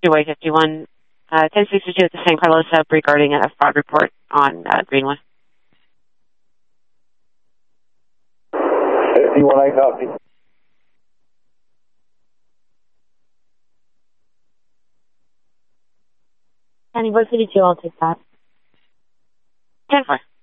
2-way 51, 1062 at the San Carlos Hub regarding a fraud report on Greenwood. 51, I copy. County 152, I'll take that. 10-4.